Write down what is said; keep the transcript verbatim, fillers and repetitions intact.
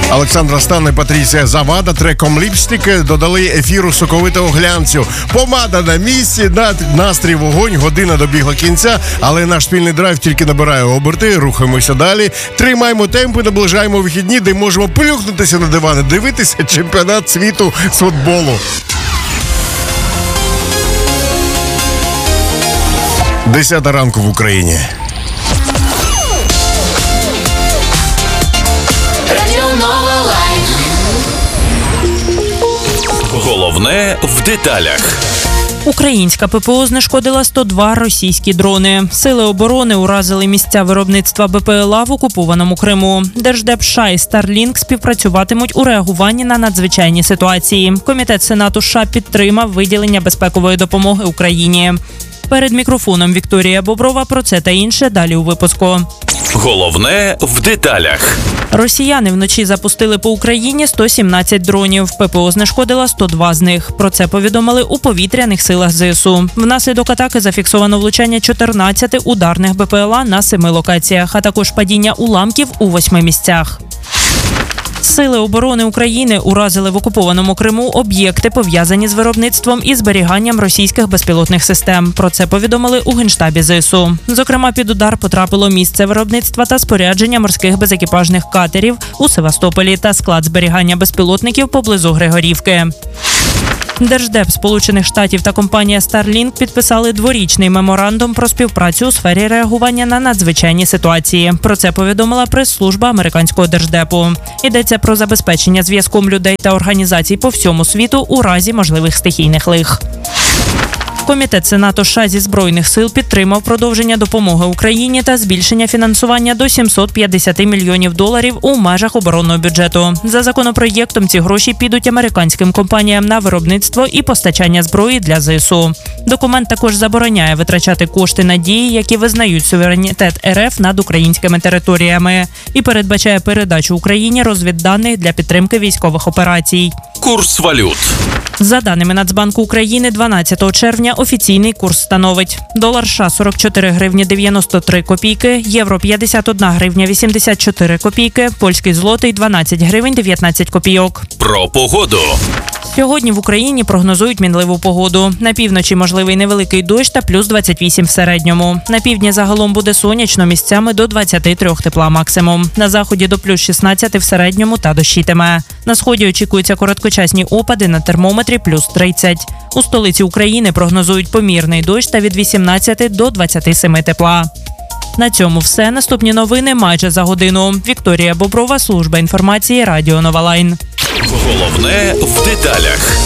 Олександра Стан і Патрісія Завада треком «Ліпстик» додали ефіру соковитого глянцю. Помада на місці, настрій вогонь, година добігла кінця, але наш спільний драйв тільки набирає оберти, рухаємося далі. Тримаємо темпи, наближаємо вихідні, де можемо плюхнутися на диван і дивитися чемпіонат світу з футболу. Десята ранку в Україні. Головне в деталях. Українська ППО знешкодила сто два російські дрони. Сили оборони уразили місця виробництва БПЛА в окупованому Криму. Держдеп США і Starlink співпрацюватимуть у реагуванні на надзвичайні ситуації. Комітет Сенату США підтримав виділення безпекової допомоги Україні. Перед мікрофоном Вікторія Боброва. Про це та інше далі у випуску. Головне в деталях. Росіяни вночі запустили по Україні сто сімнадцять дронів. ППО знешкодила сто два з них. Про це повідомили у повітряних силах ЗСУ. Внаслідок атаки зафіксовано влучання чотирнадцяти ударних БПЛА на семи локаціях, а також падіння уламків у восьми місцях. Сили оборони України уразили в окупованому Криму об'єкти, пов'язані з виробництвом і зберіганням російських безпілотних систем. Про це повідомили у Генштабі ЗСУ. Зокрема, під удар потрапило місце виробництва та спорядження морських безекіпажних катерів у Севастополі та склад зберігання безпілотників поблизу Григорівки. Держдеп Сполучених Штатів та компанія Starlink підписали дворічний меморандум про співпрацю у сфері реагування на надзвичайні ситуації. Про це повідомила прес-служба американського держдепу. Йдеться про забезпечення зв'язком людей та організацій по всьому світу у разі можливих стихійних лих. Комітет Сенату США зі Збройних сил підтримав продовження допомоги Україні та збільшення фінансування до сімсот п'ятдесят мільйонів доларів у межах оборонного бюджету. За законопроєктом ці гроші підуть американським компаніям на виробництво і постачання зброї для ЗСУ. Документ також забороняє витрачати кошти на дії, які визнають суверенітет РФ над українськими територіями, і передбачає передачу Україні розвідданих для підтримки військових операцій. Курс валют. За даними Нацбанку України, дванадцятого червня офіційний курс становить: долар США сорок чотири гривні дев'яносто три копійки, євро п'ятдесят одна гривня вісімдесят чотири копійки, польський злотий дванадцять гривень дев'ятнадцять копійок. Про погоду. Сьогодні в Україні прогнозують мінливу погоду. На півночі можливий невеликий дощ та плюс двадцять вісім в середньому. На півдні загалом буде сонячно, місцями до двадцять три тепла максимум. На заході до плюс шістнадцять в середньому та дощитиме. На сході очікуються короткочасні опади, на термометрі плюс тридцять. У столиці України прогнозують помірний дощ та від вісімнадцяти до двадцяти семи тепла. На цьому все. Наступні новини майже за годину. Вікторія Боброва, служба інформації, Радіо Нова Лайн. Головне в деталях.